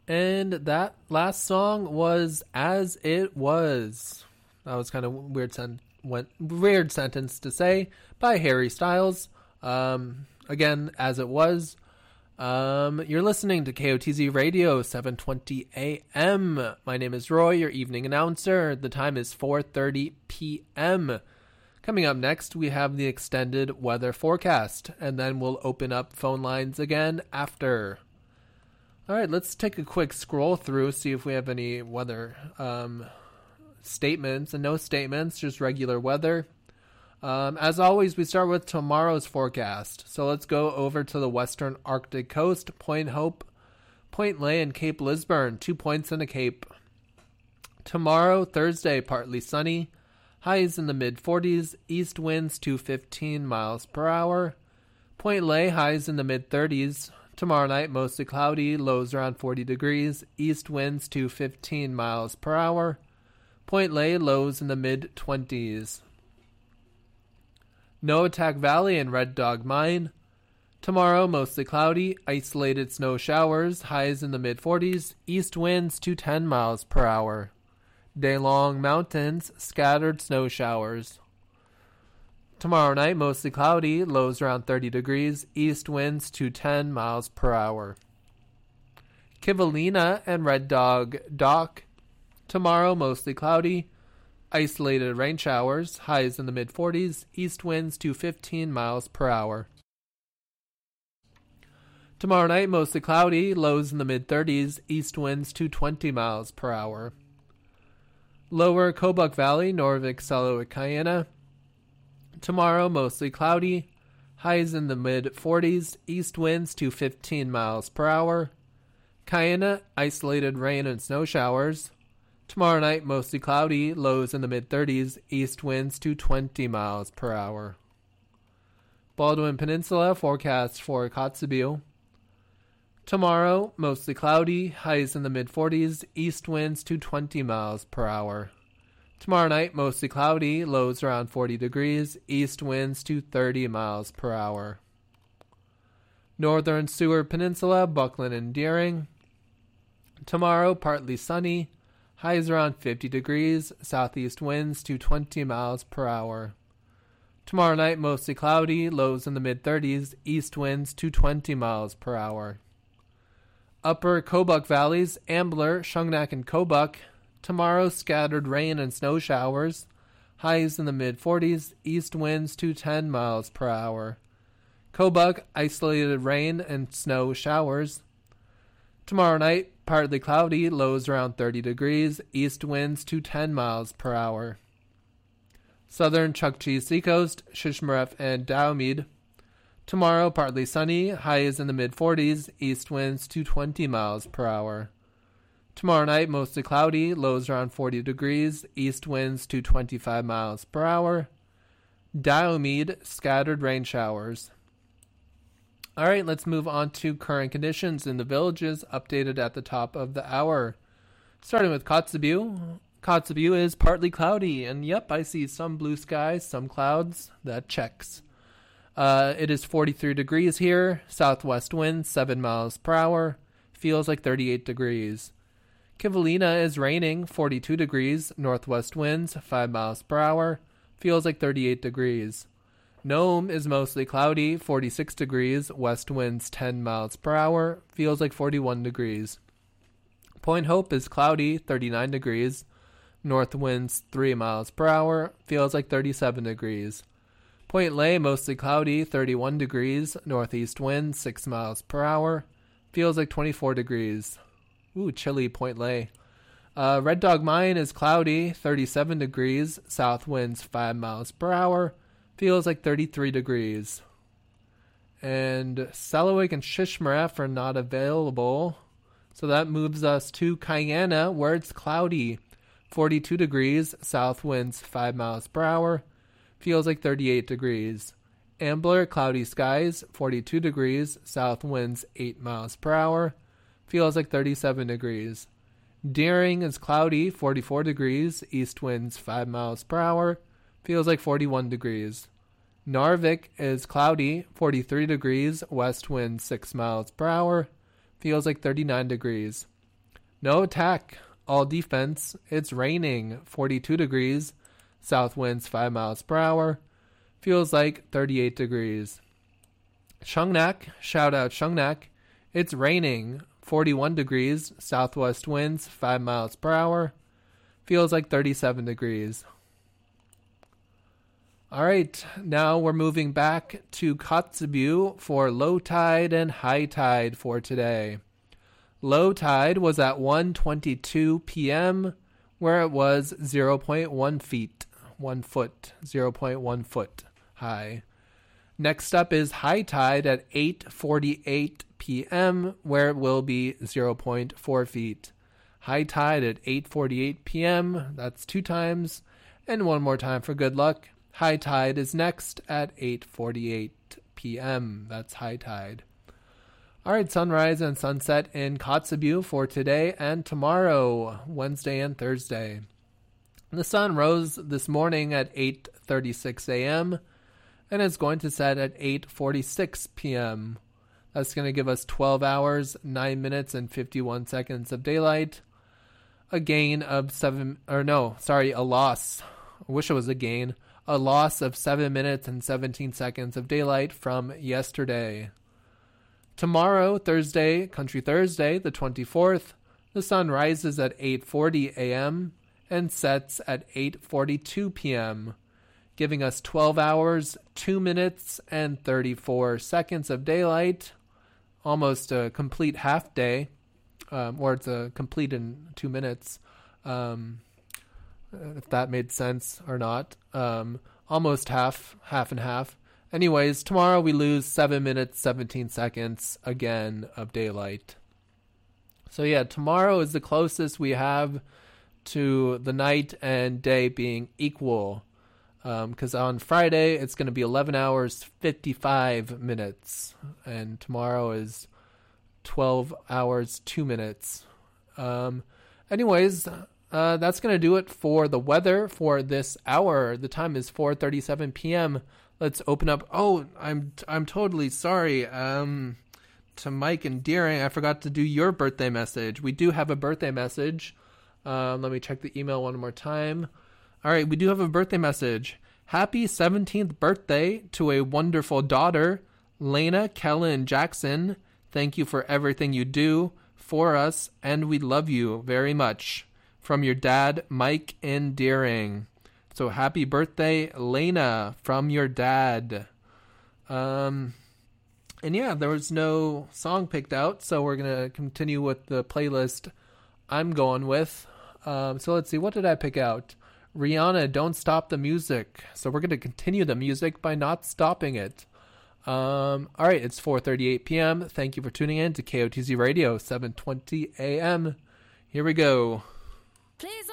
And that last song was As It Was. That was kind of weird sentence to say by Harry Styles. Again, As It Was. You're listening to KOTZ Radio, 7:20 a.m. My name is Roy, your evening announcer. The time is 4:30 p.m. Coming up next, we have the extended weather forecast, and then we'll open up phone lines again after. All right, let's take a quick scroll through, see if we have any weather statements, and no statements, just regular weather. As always, we start with tomorrow's forecast. So let's go over to the western Arctic coast, Point Hope, Point Ley, and Cape Lisburn, 2 points in a cape. Tomorrow, Thursday, partly sunny, highs in the mid-40s, east winds to 15 miles per hour. Point Ley, highs in the mid-30s. Tomorrow night, mostly cloudy, lows around 40 degrees, east winds to 15 miles per hour. Point Ley, lows in the mid-20s. Noatak Valley and Red Dog Mine. Tomorrow, mostly cloudy, isolated snow showers, highs in the mid-40s, east winds to 10 miles per hour. Day-long mountains, scattered snow showers. Tomorrow night, mostly cloudy, lows around 30 degrees, east winds to 10 miles per hour. Kivalina and Red Dog Dock. Tomorrow, mostly cloudy, isolated rain showers, highs in the mid-40s, east winds to 15 miles per hour. Tomorrow night, mostly cloudy, lows in the mid-30s, east winds to 20 miles per hour. Lower Kobuk Valley, Norvik, Selawik, Cayena. Tomorrow, mostly cloudy, highs in the mid-40s, east winds to 15 miles per hour. Cayena, isolated rain and snow showers. Tomorrow night, mostly cloudy, lows in the mid-30s, east winds to 20 miles per hour. Baldwin Peninsula, forecast for Kotzebue. Tomorrow, mostly cloudy, highs in the mid-40s, east winds to 20 miles per hour. Tomorrow night, mostly cloudy, lows around 40 degrees, east winds to 30 miles per hour. Northern Seward Peninsula, Buckland and Deering. Tomorrow, partly sunny, highs around 50 degrees, southeast winds to 20 miles per hour. Tomorrow night, mostly cloudy, lows in the mid-30s, east winds to 20 miles per hour. Upper Kobuk Valleys, Ambler, Shungnak, and Kobuk. Tomorrow, scattered rain and snow showers, highs in the mid-40s, east winds to 10 miles per hour. Kobuk, isolated rain and snow showers. Tomorrow night, partly cloudy, lows around 30 degrees, east winds to 10 miles per hour. Southern Chukchi Seacoast, Shishmaref, and Dowmead. Tomorrow, partly sunny, highs in the mid-40s, east winds to 20 miles per hour. Tomorrow night, mostly cloudy, lows around 40 degrees, east winds to 25 miles per hour. Diomeed, scattered rain showers. All right, let's move on to current conditions in the villages updated at the top of the hour. Starting with Kotzebue. Kotzebue is partly cloudy, and yep, I see some blue skies, some clouds. That checks. It is 43 degrees here, southwest wind 7 miles per hour, feels like 38 degrees. Kivalina is raining, 42 degrees, northwest winds 5 miles per hour, feels like 38 degrees. Nome is mostly cloudy, 46 degrees, west winds 10 miles per hour, feels like 41 degrees. Point Hope is cloudy, 39 degrees, north winds 3 miles per hour, feels like 37 degrees. Point Ley, mostly cloudy, 31 degrees, northeast winds 6 miles per hour, feels like 24 degrees. Ooh, chilly Point Ley. Red Dog Mine is cloudy, 37 degrees, south winds 5 miles per hour, feels like 33 degrees. And Selawik and Shishmaref are not available, so that moves us to Cayena, where it's cloudy, 42 degrees, south winds 5 miles per hour, feels like 38 degrees. Ambler, cloudy skies, 42 degrees, south winds 8 miles per hour, feels like 37 degrees. Deering is cloudy, 44 degrees, east winds 5 miles per hour, feels like 41 degrees. Narvik is cloudy, 43 degrees, west wind 6 miles per hour, feels like 39 degrees. No attack, all defense. It's raining, 42 degrees. South winds 5 miles per hour. Feels like 38 degrees. Shungnak, shout out Shungnak. It's raining, 41 degrees. Southwest winds 5 miles per hour. Feels like 37 degrees. All right, now we're moving back to Kotzebue for low tide and high tide for today. Low tide was at 1:22 p.m., where it was 0.1 feet, 1 foot, 0.1 foot high. Next up is high tide at 8:48 p.m., where it will be 0.4 feet. High tide at 8:48 p.m., that's 2 times, and one more time for good luck. High tide is next at 8:48 p.m. That's high tide. All right, sunrise and sunset in Kotzebue for today and tomorrow, Wednesday and Thursday. The sun rose this morning at 8:36 a.m. and it's going to set at 8:46 p.m. That's going to give us 12 hours, 9 minutes, and 51 seconds of daylight. A gain of a loss. I wish it was a gain. A loss of 7 minutes and 17 seconds of daylight from yesterday. Tomorrow, Thursday, Country Thursday, the 24th, the sun rises at 8:40 a.m. and sets at 8:42 p.m., giving us 12 hours, 2 minutes, and 34 seconds of daylight, almost a complete half day, or it's a complete in 2 minutes, if that made sense or not. Almost half and half. Anyways, tomorrow we lose 7 minutes, 17 seconds again of daylight. So yeah, tomorrow is the closest we have to the night and day being equal. Because on Friday, it's going to be 11 hours, 55 minutes. And tomorrow is 12 hours, 2 minutes. Anyways, that's going to do it for the weather for this hour. The time is 4:37 p.m. Let's open up. Oh, I'm totally sorry. To Mike and Deering, I forgot to do your birthday message. We do have a birthday message. Let me check the email one more time. All right, we do have a birthday message. Happy 17th birthday to a wonderful daughter, Lena Kellen Jackson. Thank you for everything you do for us, and we love you very much. From your dad, Mike and Deering. So happy birthday, Lena, from your dad. And yeah, there was no song picked out, so we're going to continue with the playlist I'm going with. So let's see, what did I pick out? Rihanna, Don't Stop the Music. So we're going to continue the music by not stopping it. All right, it's 4:38 p.m. Thank you for tuning in to KOTZ Radio, 720 a.m. Here we go. Please